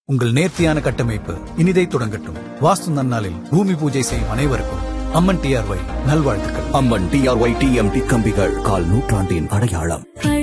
உங்கள் நேர்த்தியான கட்டமைப்பு இனிதை தொடங்கட்டும். வாஸ்து நன்னாளில் பூமி பூஜை செய்யும் அனைவருக்கும் அம்மன் டிஆர்ஒய் நல்வாழ்த்துக்கள். அம்மன் டிஆர்ஒய் டிஎம்டி கம்பிகள் கால் நூற்றாண்டின் அடையாளம்.